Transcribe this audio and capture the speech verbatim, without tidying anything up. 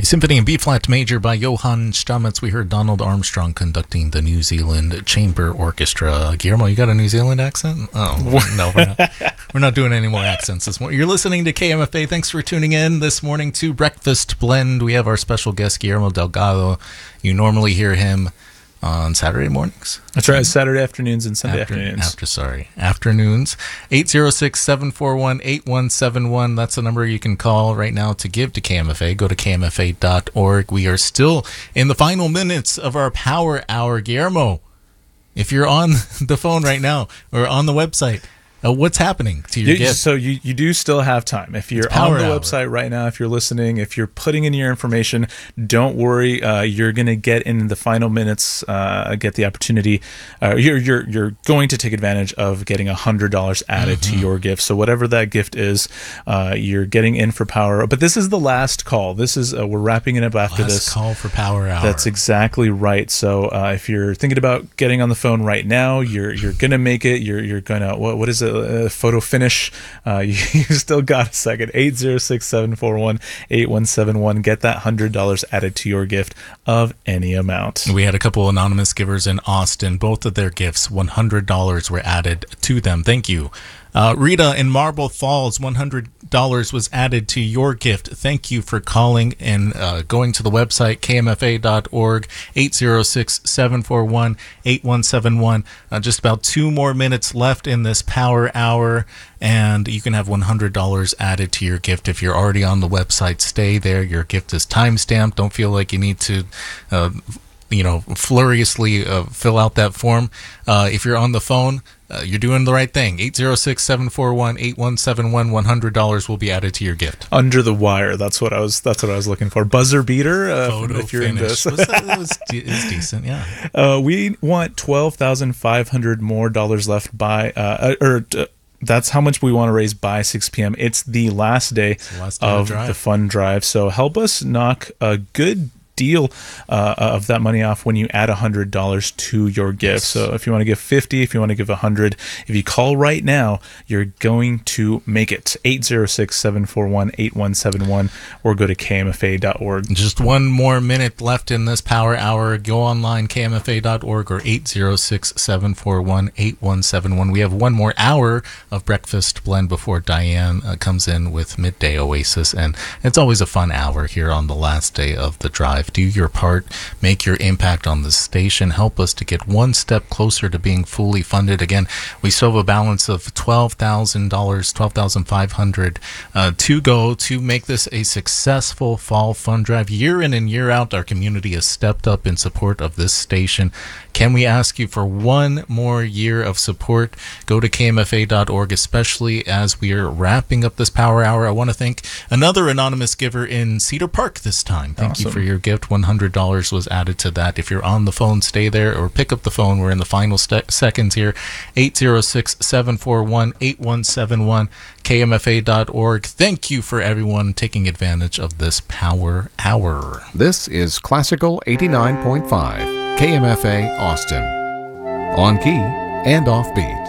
A symphony in B-flat major by Johann Stamitz. We heard Donald Armstrong conducting the New Zealand Chamber Orchestra. Guillermo, you got a New Zealand accent? Oh, no, we're not. We're not doing any more accents this morning. You're listening to K M F A. Thanks for tuning in this morning to Breakfast Blend. We have our special guest, Guillermo Delgado. You normally hear him on Saturday mornings. That's right, Saturday afternoons and Sunday after, afternoons. After, sorry, afternoons. eight oh six, seven four one, eight one seven one. That's the number you can call right now to give to K M F A. Go to K M F A dot org. We are still in the final minutes of our Power Hour. Guillermo, if you're on the phone right now or on the website, Uh, what's happening to your you, gift? So you, you do still have time. If you're on the hour. website right now, if you're listening, if you're putting in your information, don't worry. Uh, you're going to get in the final minutes, uh, get the opportunity. Uh, you're you're you're going to take advantage of getting one hundred dollars added mm-hmm. to your gift. So whatever that gift is, uh, you're getting in for Power. But this is the last call. This is uh, we're wrapping it up after last this. Call for Power Hour. That's exactly right. So uh, if you're thinking about getting on the phone right now, you're you're going to make it. You're you're going to what what is it? Uh, photo finish. Uh, you, you still got a second. eight oh six, seven four one, eight one seven one. Get that one hundred dollars added to your gift of any amount. We had a couple anonymous givers in Austin. Both of their gifts, one hundred dollars were added to them. Thank you. Uh, Rita in Marble Falls, one hundred dollars was added to your gift. Thank you for calling and uh, going to the website, K M F A dot org, eight oh six, seven four one, eight one seven one. Uh, just about two more minutes left in this Power Hour, and you can have one hundred dollars added to your gift. If you're already on the website, stay there. Your gift is time-stamped. Don't feel like you need to uh, you know, furiously uh, fill out that form. Uh, if you're on the phone, uh, you're doing the right thing. eight oh six, seven four one, eight one seven one. one hundred dollars will be added to your gift. Under the wire. That's what I was. That's what I was looking for. Buzzer beater. Uh, Photo if you're finish. into this. was, it was, it was decent. Yeah. Uh, we want twelve thousand five hundred more dollars left by uh, or. Uh, That's how much we want to raise by six p.m. It's the last day, the last day of of the fund drive. So help us knock a good deal uh, of that money off when you add one hundred dollars to your gift. Yes. So if you want to give fifty, if you want to give one hundred, if you call right now, you're going to make it. eight oh six, seven four one, eight one seven one or go to K M F A dot org. Just one more minute left in this Power Hour. Go online, K M F A dot org or eight oh six, seven four one, eight one seven one. We have one more hour of Breakfast Blend before Diane uh, comes in with Midday Oasis, and it's always a fun hour here on the last day of the drive. Do your part, make your impact on the station, help us to get one step closer to being fully funded. Again, we still have a balance of twelve thousand dollars, twelve thousand five hundred dollars uh, to go to make this a successful fall fund drive. Year in and year out, our community has stepped up in support of this station. Can we ask you for one more year of support? Go to K M F A dot org, especially as we are wrapping up this Power Hour. I want to thank another anonymous giver in Cedar Park this time. Thank awesome. you for your gift. one hundred dollars was added to that. If you're on the phone, stay there or pick up the phone. We're in the final st- seconds here. eight oh six, seven four one, eight one seven one, K M F A dot org. Thank you for everyone taking advantage of this Power Hour. This is Classical eighty-nine point five, K M F A Austin. On key and off beat.